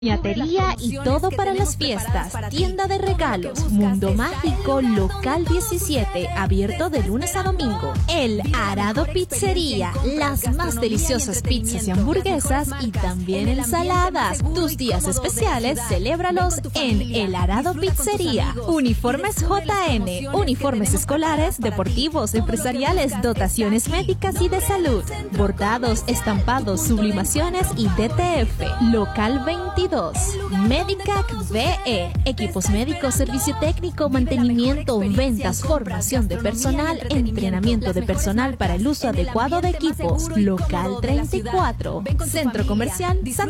Piñatería y todo para las fiestas. Tienda de regalos. Mundo Mágico, local 17. Abierto de lunes a domingo. El Arado Pizzería. Las más deliciosas pizzas y hamburguesas y también ensaladas. Tus días especiales, celébralos en El Arado Pizzería. Uniformes JN. Uniformes escolares, deportivos, empresariales, dotaciones médicas y de salud. Bordados, estampados, sublimaciones y DTF. Local 22. Medicac VE. Equipos médicos, servicio técnico, mantenimiento, ventas, formación de personal, entrenamiento de personal para el uso adecuado de equipos. Local 34. Centro Comercial Santa